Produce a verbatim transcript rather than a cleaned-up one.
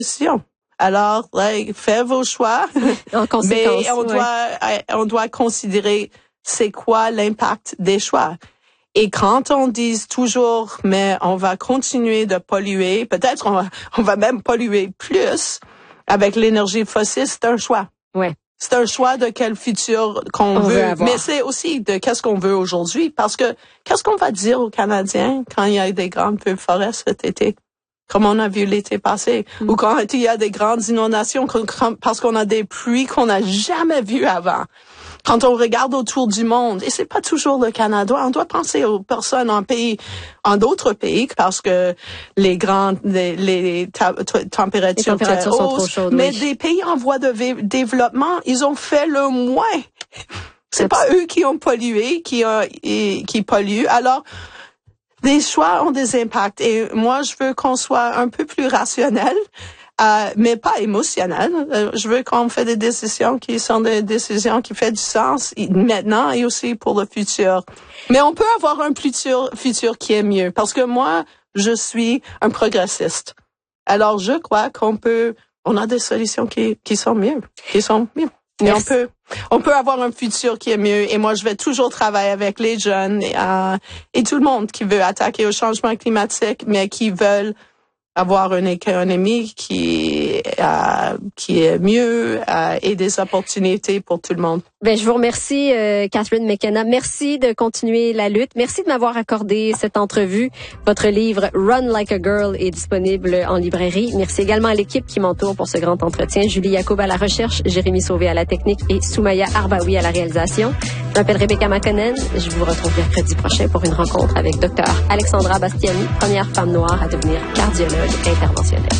décision. Alors, like, faites vos choix. En conséquence, mais on ouais. doit, on doit considérer c'est quoi l'impact des choix. Et quand on dit toujours, mais on va continuer de polluer, peut-être on va, on va même polluer plus avec l'énergie fossile, c'est un choix. Ouais. C'est un choix de quel futur qu'on On veut, veut avoir. mais c'est aussi de qu'est-ce qu'on veut aujourd'hui. Parce que qu'est-ce qu'on va dire aux Canadiens quand il y a des grands feux de forêt cet été? Comme on a vu l'été passé, mm. ou quand il y a des grandes inondations, parce qu'on a des pluies qu'on n'a jamais vues avant. Quand on regarde autour du monde, et c'est pas toujours le Canada, on doit penser aux personnes en pays, en d'autres pays, parce que les grandes, les, les ta, ta, températures, les températures sont trop chaudes. Mais oui. des pays en voie de vé- développement, ils ont fait le moins. C'est pas eux qui ont pollué, qui ont, et, qui polluent. Alors, les choix ont des impacts et moi, je veux qu'on soit un peu plus rationnel, euh, mais pas émotionnel. Euh, je veux qu'on fait des décisions qui sont des décisions qui font du sens maintenant et aussi pour le futur. Mais on peut avoir un futur, futur qui est mieux parce que moi, je suis un progressiste. Alors, je crois qu'on peut, on a des solutions qui, qui sont mieux, qui sont mieux. Mais on peut, on peut avoir un futur qui est mieux. Et moi, je vais toujours travailler avec les jeunes et, euh, et tout le monde qui veut attaquer au changement climatique, mais qui veulent avoir une économie qui euh, qui est mieux euh, et des opportunités pour tout le monde. Ben je vous remercie euh, Catherine McKenna. Merci de continuer la lutte. Merci de m'avoir accordé cette entrevue. Votre livre Run Like a Girl est disponible en librairie. Merci également à l'équipe qui m'entoure pour ce grand entretien. Julie Yacoub à la recherche, Jérémy Sauvé à la technique et Soumaya Arbaoui à la réalisation. Je m'appelle Rebecca McConnell. Je vous retrouve mercredi prochain pour une rencontre avec Dr Alexandra Bastiani, première femme noire à devenir cardiologue interventionnelle.